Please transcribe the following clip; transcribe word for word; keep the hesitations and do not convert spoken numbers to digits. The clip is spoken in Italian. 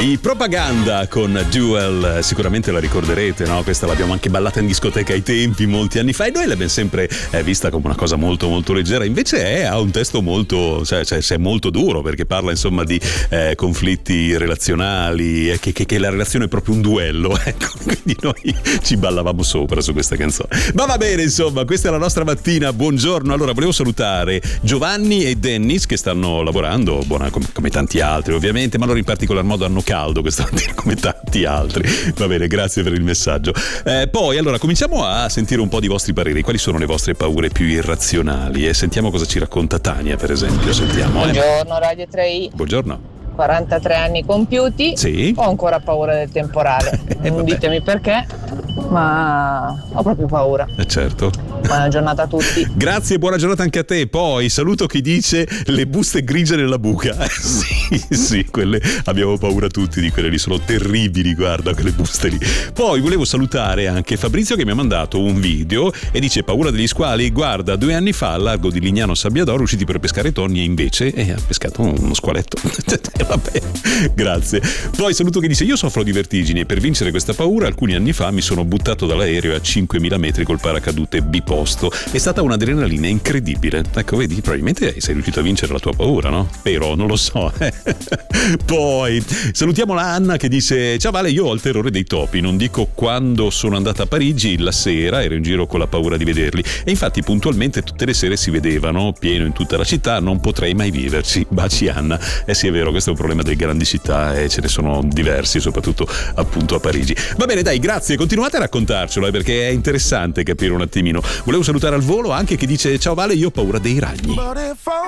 I Propaganda con Duel, sicuramente la ricorderete, no? Questa l'abbiamo anche ballata in discoteca ai tempi, molti anni fa, e noi l'abbiamo sempre eh, vista come una cosa molto molto leggera. Invece è, ha un testo molto, cioè, cioè, è molto duro, perché parla insomma di eh, conflitti relazionali, e che, che, che la relazione è proprio un duello, ecco. Quindi noi ci ballavamo sopra su questa canzone. Ma va bene, insomma, questa è la nostra mattina. Buongiorno. Allora, volevo salutare Giovanni e Dennis che stanno lavorando, buona, come, come tanti altri ovviamente, ma loro in particolar modo hanno caldo questa mattina come tanti altri. Va bene, grazie per il messaggio. Eh, poi allora cominciamo a sentire un po' di vostri pareri. Quali sono le vostre paure più irrazionali? E sentiamo cosa ci racconta Tania, per esempio. Sentiamo. Eh. Buongiorno Radio tre i. Buongiorno. quarantatré anni compiuti. Sì. Ho ancora paura del temporale. Eh, non vabbè. ditemi perché, ma ho proprio paura. Eh, certo. Buona giornata a tutti. Grazie, buona giornata anche a te. Poi saluto chi dice le buste grigie nella buca. Eh, sì, sì, quelle abbiamo paura tutti di quelle lì, sono terribili, guarda quelle buste lì. Poi volevo salutare anche Fabrizio che mi ha mandato un video e dice: paura degli squali, guarda, due anni fa al largo di Lignano Sabbiadoro usciti per pescare tonni e invece eh, ha pescato uno squaletto. Vabbè, grazie. Poi saluto che dice: io soffro di vertigini e per vincere questa paura alcuni anni fa mi sono buttato dall'aereo a cinquemila metri col paracadute biposto. È stata un'adrenalina incredibile. Ecco, vedi, probabilmente sei riuscito a vincere la tua paura, no? Però non lo so. Poi salutiamo la Anna che dice: ciao Vale, io ho il terrore dei topi, non dico quando sono andata a Parigi, la sera ero in giro con la paura di vederli e infatti puntualmente tutte le sere si vedevano, pieno in tutta la città, non potrei mai viverci. Baci Anna. Eh sì, è vero, questo è un problema delle grandi città e ce ne sono diversi, soprattutto appunto a Parigi. Va bene, dai, grazie, continuate a raccontarcelo eh, perché è interessante capire un attimino. Volevo salutare al volo anche chi dice: ciao Vale, io ho paura dei ragni.